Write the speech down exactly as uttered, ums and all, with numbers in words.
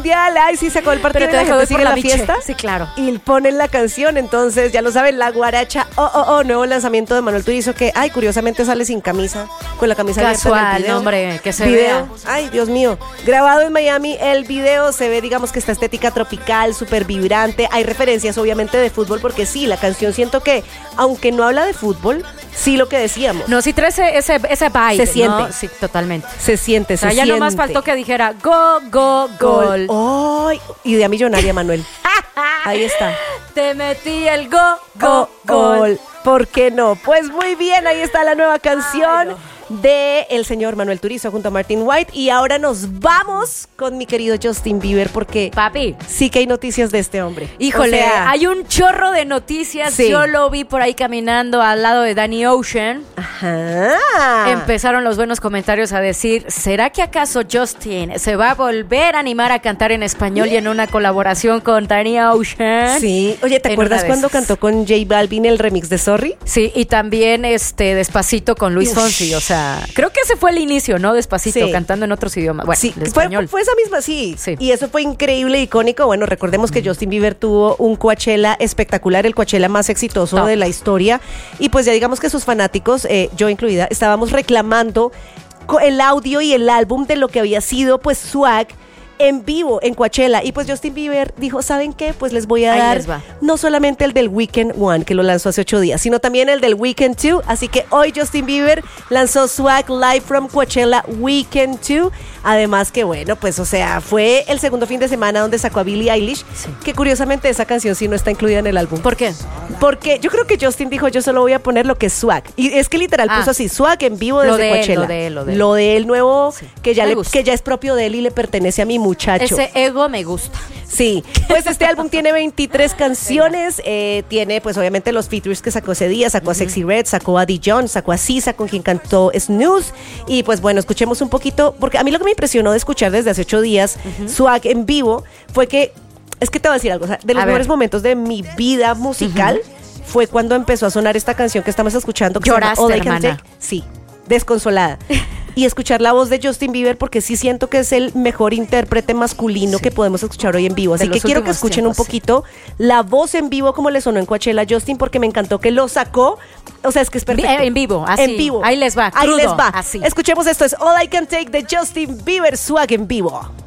mundial. Ay, sí, sacó el partido. Pero te y la dejó gente de sigue por la la Miche. fiesta. Sí, claro. Y ponen la canción, entonces ya lo saben, la guaracha. Oh, oh, oh, nuevo lanzamiento de Manuel Turizo que, ay, curiosamente sale sin camisa, con la camisa abierta en el Casual, video. hombre, que se Video. vea. Ay, Dios mío. Grabado en Miami, el video se ve, digamos que esta estética tropical, súper vibrante. Hay referencias, obviamente, de fútbol, porque sí, la canción siento que, aunque no habla de fútbol, sí lo que decíamos. No, sí trae ese, ese, ese vibe, Se siente. ¿no? Sí, totalmente. Se siente, O sea, se ya siente. nomás faltó que dijera go, go, gol. Ay, idea millonaria, Manuel. Ahí está. Te metí el go, Go, go, gol. gol. ¿Por qué no? Pues muy bien, ahí está la nueva canción Ay, no. de el señor Manuel Turizo junto a Martin White. Y ahora nos vamos con mi querido Justin Bieber porque Papi. sí que hay noticias de este hombre. Híjole, O sea, hay un chorro de noticias. Sí. Yo lo vi por ahí caminando al lado de Danny Ocean. Ajá. Empezaron los buenos comentarios a decir, ¿será que acaso Justin se va a volver a animar a cantar en español y en una colaboración con Danny Ocean? Sí. Oye, ¿te En acuerdas una de cuando esas. cantó con J Balvin el remix de Sorry? Sí, y también este Despacito con Luis Ush. Fonsi, o sea, creo que ese fue el inicio, ¿no? Despacito, Sí. cantando en otros idiomas. Bueno, Sí, el fue, español. fue esa misma, sí. Sí. Y eso fue increíble, icónico. Bueno, recordemos que Justin Bieber tuvo un Coachella espectacular, el Coachella más exitoso Top. de la historia. Y pues ya digamos que sus fanáticos, eh, yo incluida, estábamos reclamando co- el audio y el álbum de lo que había sido pues Swag en vivo en Coachella. Y pues Justin Bieber dijo, ¿saben qué? Pues les voy a Ahí dar les va. no solamente el del Weekend One, que lo lanzó hace ocho días, sino también el del Weekend Two. Así que hoy Justin Bieber lanzó Swag Live from Coachella Weekend Two. Además que bueno, pues o sea, fue el segundo fin de semana donde sacó a Billie Eilish, Sí. que curiosamente esa canción sí no está incluida en el álbum. ¿Por qué? Porque yo creo que Justin dijo, yo solo voy a poner lo que es Swag. Y es que literal Ah. puso así, Swag en vivo desde Lo de él, Coachella. lo de él, lo de él. Lo de él nuevo, Sí. que, ya Me le- gusta. que ya es propio de él y le pertenece a mi muchacho. Ese ego me gusta. Sí, pues este álbum tiene veintitrés canciones, eh, tiene pues obviamente los features que sacó ese día, sacó a Sexy Red, sacó a Dijon, sacó a Sisa con quien cantó Snooze y pues bueno, escuchemos un poquito, porque a mí lo que me impresionó de escuchar desde hace ocho días Swag en vivo fue que, es que te voy a decir algo, o sea, de los A ver. mejores momentos de mi vida musical fue cuando empezó a sonar esta canción que estamos escuchando, que Lloraste, se llama All I Can hermana. Take. Sí, desconsolada. Y escuchar la voz de Justin Bieber porque sí siento que es el mejor intérprete masculino Sí. que podemos escuchar hoy en vivo. De Así que los quiero que últimos escuchen tiempos, un sí. poquito la voz en vivo como le sonó en Coachella a Justin porque me encantó que lo sacó. O sea, es que es perfecto. En vivo, así. En vivo. Ahí les va, Ahí crudo, les va. así. Escuchemos esto, es All I Can Take de Justin Bieber, Swag en vivo.